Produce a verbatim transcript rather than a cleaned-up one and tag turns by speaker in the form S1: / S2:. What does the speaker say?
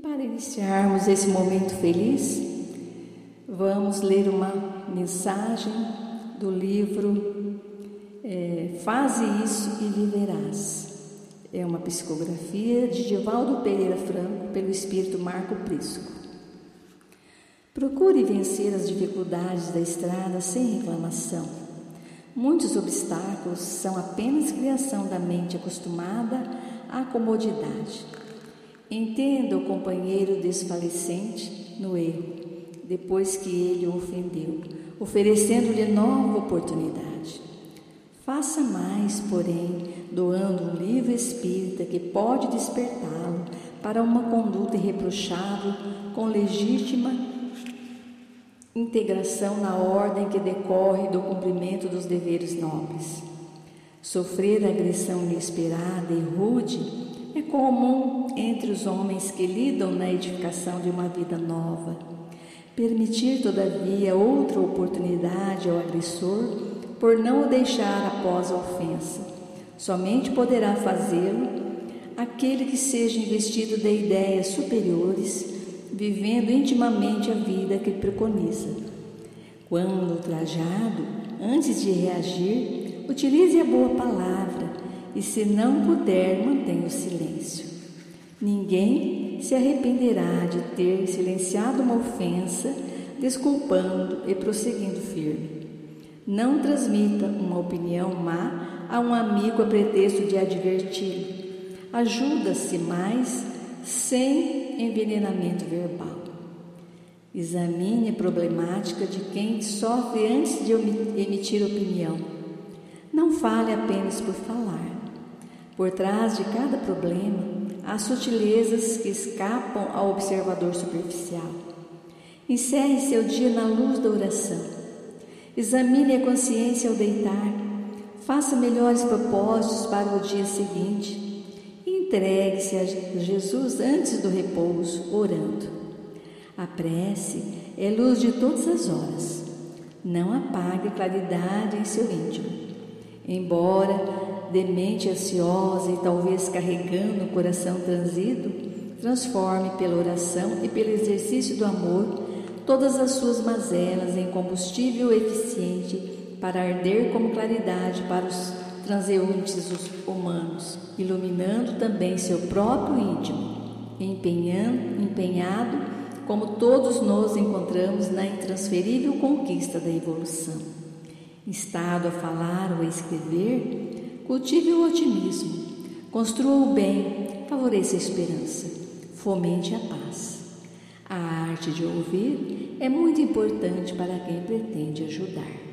S1: Para iniciarmos esse momento feliz, vamos ler uma mensagem do livro é, Faze Isso e Viverás. É uma psicografia de Divaldo Pereira Franco, pelo Espírito Marco Prisco. Procure vencer as dificuldades da estrada sem reclamação. Muitos obstáculos são apenas criação da mente acostumada à comodidade. Entenda o companheiro desfalecente no erro, depois que ele o ofendeu, oferecendo-lhe nova oportunidade. Faça mais, porém, doando um livro espírita que pode despertá-lo para uma conduta irreprochável com legítima integração na ordem que decorre do cumprimento dos deveres nobres. Sofrer agressão inesperada e rude é comum entre os homens que lidam na edificação de uma vida nova. Permitir, todavia, outra oportunidade ao agressor, por não o deixar após a ofensa, somente poderá fazê-lo aquele que seja investido de ideias superiores, vivendo intimamente a vida que preconiza. Quando ultrajado, antes de reagir, utilize a boa palavra e, se não puder, mantenha o silêncio. Ninguém se arrependerá de ter silenciado uma ofensa, desculpando e prosseguindo firme. Não transmita uma opinião má a um amigo a pretexto de adverti-lo. Ajuda-se mais sem envenenamento verbal. Examine a problemática de quem sofre antes de emitir opinião. Não fale apenas por falar. Por trás de cada problema, há sutilezas que escapam ao observador superficial. Encerre seu dia na luz da oração. Examine a consciência ao deitar. Faça melhores propósitos para o dia seguinte. Entregue-se a Jesus antes do repouso, orando. A prece é luz de todas as horas. Não apague a claridade em seu íntimo. Embora de mente ansiosa e talvez carregando o coração transido, transforme pela oração e pelo exercício do amor todas as suas mazelas em combustível eficiente para arder como claridade para os transeuntes humanos, iluminando também seu próprio íntimo, empenhando, empenhado como todos nos encontramos na intransferível conquista da evolução. Estado a falar ou a escrever, cultive o otimismo, construa o bem, favoreça a esperança, fomente a paz. A arte de ouvir é muito importante para quem pretende ajudar.